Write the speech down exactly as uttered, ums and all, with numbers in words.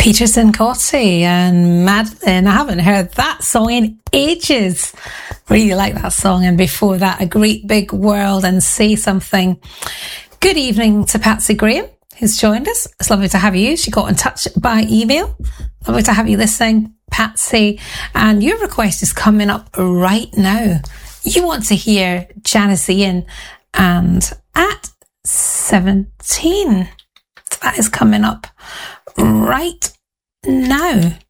Peterson Cotti and Madeline. I haven't heard that song in ages. Really like that song. And before that, A Great Big World and Say Something. Good evening to Patsy Graham, who's joined us. It's lovely to have you. She got in touch by email. Lovely to have you listening, Patsy. And your request is coming up right now. You want to hear Janis Ian and At seventeen. That is coming up right now.